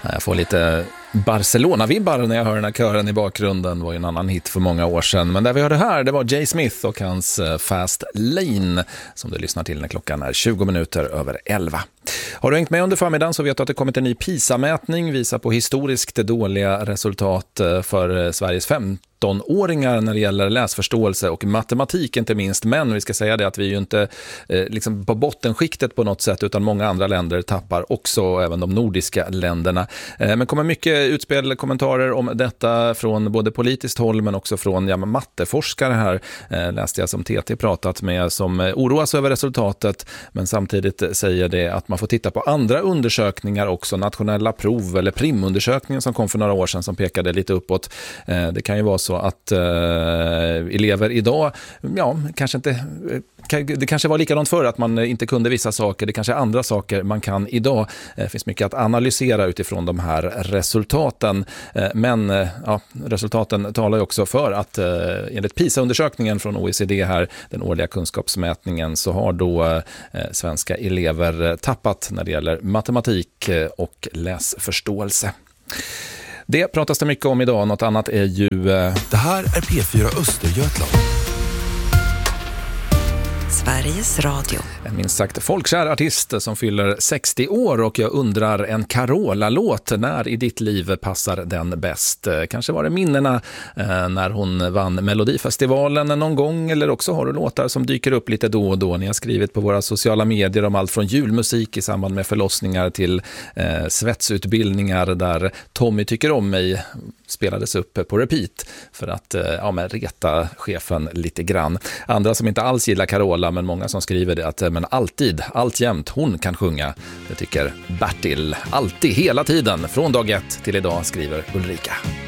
Jag får lite Barcelona-vibbar när jag hör den här kören i bakgrunden. Det var ju en annan hit för många år sedan. Men det vi hörde här, det var Jay Smith och hans Fast Lane som du lyssnar till när klockan är 20 minuter över 11. Har du hängt med under förmiddagen så vet du att det kommit en ny PISA-mätning, visar på historiskt dåliga resultat för Sveriges 15-åringar när det gäller läsförståelse och matematik inte minst. Men vi ska säga det att vi är ju inte liksom på bottenskiktet på något sätt, utan många andra länder tappar också, även de nordiska länderna. Men kommer mycket utspel, kommentarer om detta från både politiskt håll men också från matteforskare här, läste jag som TT pratat med, som oroas över resultatet men samtidigt säger det att man får titta på andra undersökningar också, nationella prov eller primundersökningen som kom för några år sedan som pekade lite uppåt. Det kan ju vara så att elever idag, kanske inte, det kanske var likadant förr att man inte kunde vissa saker, det kanske är andra saker man kan idag. Det finns mycket att analysera utifrån de här resultaten, men resultaten talar ju också för att enligt PISA-undersökningen från OECD här, den årliga kunskapsmätningen, så har då svenska elever tappat när det gäller matematik och läsförståelse. Det pratas det mycket om idag, något annat är ju... Det här är P4 Östergötland. Sveriges Radio. En minst sagt folkkär artist som fyller 60 år, och jag undrar, en Carola-låt, när i ditt liv passar den bäst? Kanske var det minnena när hon vann Melodifestivalen någon gång, eller också har du låtar som dyker upp lite då och då. Ni har skrivit på våra sociala medier om allt från julmusik i samband med förlossningar till svetsutbildningar där Tommy tycker om mig spelades upp på repeat för att reta chefen lite grann. Andra som inte alls gillar Carola, men många som skriver det att men alltjämt hon kan sjunga. Det tycker Bertil. Alltid, hela tiden, från dag ett till idag, skriver Ulrika.